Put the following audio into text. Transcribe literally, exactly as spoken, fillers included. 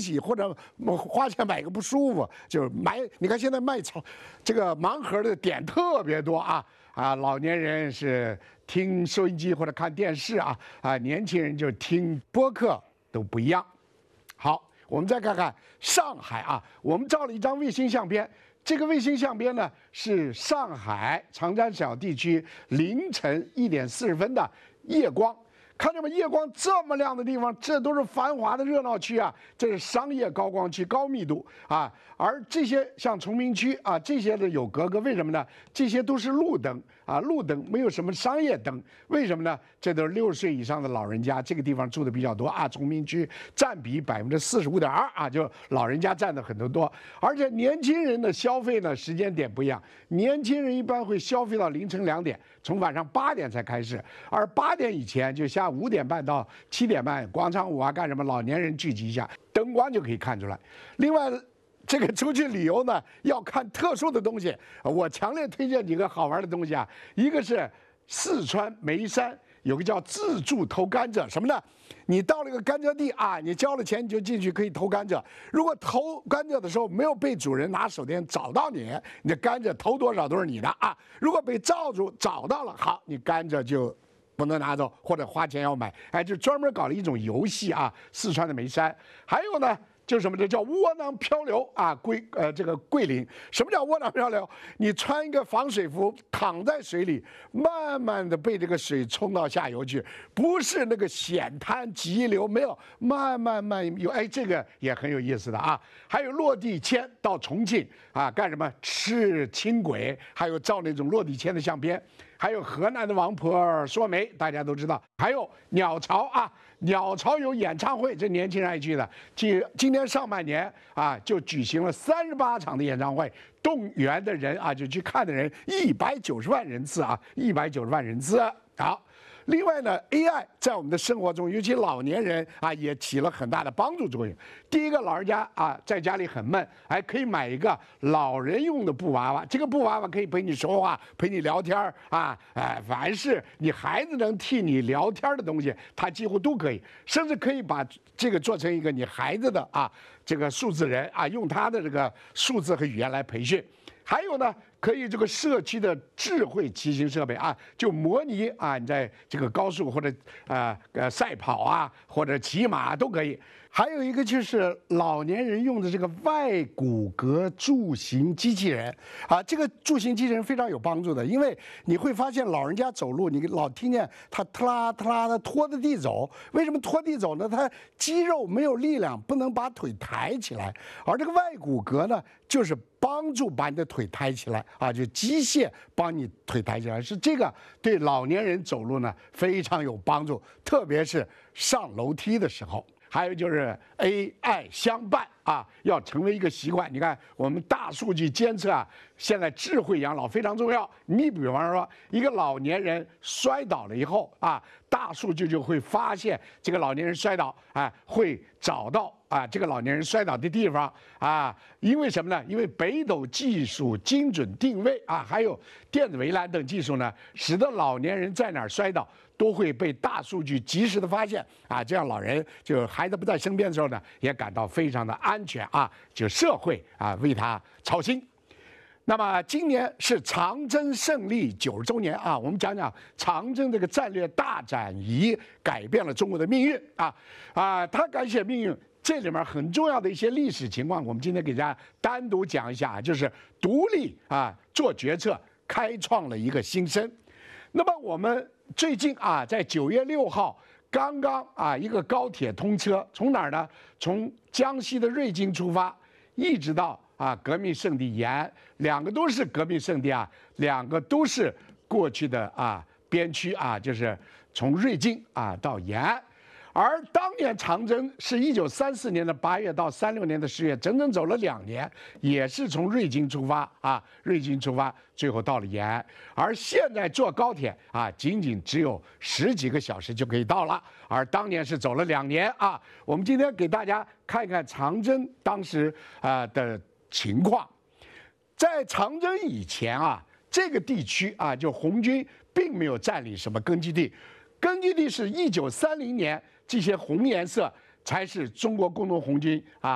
西，或者花钱买个不舒服，就是买。你看现在卖草，这个盲盒的点特别多啊啊！老年人是听收音机或者看电视啊啊，年轻人就听播客都不一样。好，我们再看看上海啊，我们照了一张卫星相片。这个卫星相片呢，是上海长三角地区凌晨一点四十分的夜光。看见吗？夜光这么亮的地方，这都是繁华的热闹区啊，这是商业高光区，高密度啊。而这些像崇明区啊，这些的有格格，为什么呢？这些都是路灯啊，路灯没有什么商业灯，为什么呢？这都是六十岁以上的老人家，这个地方住的比较多啊。崇明区占比百分之四十五点二啊，就老人家占的很多多。而且年轻人的消费呢，时间点不一样，年轻人一般会消费到凌晨两点，从晚上八点才开始，而八点以前就下午五点半到七点半，广场舞啊干什么？老年人聚集一下，灯光就可以看出来。另外，这个出去旅游呢，要看特殊的东西，我强烈推荐几个好玩的东西啊。一个是四川眉山有个叫自助偷甘蔗，什么呢？你到了一个甘蔗地啊，你交了钱你就进去可以偷甘蔗。如果偷甘蔗的时候没有被主人拿手电找到你，你的甘蔗偷多少都是你的啊。如果被罩住找到了，好，你甘蔗就不能拿走，或者花钱要买。哎，就专门搞了一种游戏啊，四川的眉山。还有呢，就是什么？这叫窝囊漂流啊，桂呃这个桂林。什么叫窝囊漂流？你穿一个防水服，躺在水里，慢慢的被这个水冲到下游去，不是那个险滩急流，没有，慢慢慢游。哎，这个也很有意思的啊。还有落地签到重庆啊，干什么？吃轻轨，还有照那种落地签的相片。还有河南的王婆说媒，大家都知道。还有鸟巢啊，鸟巢有演唱会，这年轻人爱去的。今今年上半年啊，就举行了三十八场的演唱会，动员的人啊，就去看的人一百九十万人次啊，一百九十万人次。好。另外呢 ，A I 在我们的生活中，尤其老年人啊，也起了很大的帮助作用。第一个，老人家啊，在家里很闷，还可以买一个老人用的布娃娃。这个布娃娃可以陪你说话，陪你聊天啊，哎，凡是你孩子能替你聊天的东西，它几乎都可以，甚至可以把这个做成一个你孩子的啊这个数字人啊，用他的这个数字和语言来培训。还有呢，可以这个社区的智慧骑行设备啊，就模拟啊，你在这个高速或者呃呃赛跑啊，或者骑马都可以。还有一个就是老年人用的这个外骨骼助行机器人啊，这个助行机器人非常有帮助的，因为你会发现老人家走路，你老听见他特拉特拉的拖着地走。为什么拖地走呢？他肌肉没有力量，不能把腿抬起来，而这个外骨骼呢，就是帮助把你的腿抬起来啊，就机械帮你腿抬起来，是这个对老年人走路呢非常有帮助，特别是上楼梯的时候。还有就是 A I 相伴啊，要成为一个习惯。你看，我们大数据监测啊，现在智慧养老非常重要。你比方说，一个老年人摔倒了以后啊，大数据就会发现这个老年人摔倒啊，会找到啊这个老年人摔倒的地方啊。因为什么呢？因为北斗技术精准定位啊，还有电子围栏等技术呢，使得老年人在哪儿摔倒都会被大数据及时的发现啊，这样老人就孩子不在身边的时候呢，也感到非常的安全啊，就社会啊为他操心。那么今年是长征胜利九十周年啊，我们讲讲长征这个战略大转移改变了中国的命运啊啊，它改写命运。这里面很重要的一些历史情况，我们今天给大家单独讲一下，就是独立啊做决策，开创了一个新生。那么我们最近啊，在九月六号刚刚啊一个高铁通车，从哪儿呢？从江西的瑞金出发，一直到啊革命圣地延安，两个都是革命圣地啊，两个都是过去的啊边区啊，就是从瑞金啊到延安。而当年长征是一九三四年的八月到三六年的十月，整整走了两年，也是从瑞金出发啊，瑞金出发，最后到了延安。而现在坐高铁啊，仅仅只有十几个小时就可以到了，而当年是走了两年啊。我们今天给大家看一看长征当时啊的情况。在长征以前啊，这个地区啊，就红军并没有占领什么根据地，根据地是一九三零年。这些红颜色才是中国工农红军啊